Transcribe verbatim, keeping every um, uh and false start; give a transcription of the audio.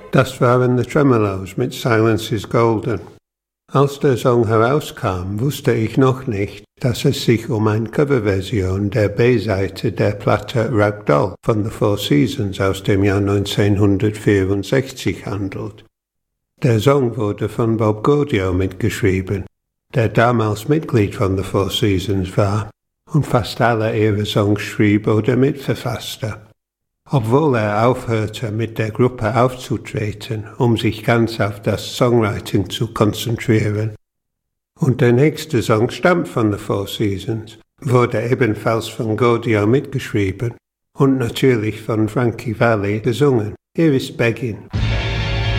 Das waren The Tremolos mit Silence is Golden. Als der Song herauskam, wusste ich noch nicht, dass es sich um eine Coverversion der B-Seite der Platte Ragdoll von The Four Seasons aus dem Jahr neunzehnhundertvierundsechzig handelt. Der Song wurde von Bob Gaudio mitgeschrieben, der damals Mitglied von The Four Seasons war und fast alle ihre Songs schrieb oder mitverfasste. Obwohl er aufhörte, mit der Gruppe aufzutreten, um sich ganz auf das Songwriting zu konzentrieren. Und der nächste Song stammt von The Four Seasons, wurde ebenfalls von Gaudio mitgeschrieben und natürlich von Frankie Valli gesungen. Hier ist Beggin'.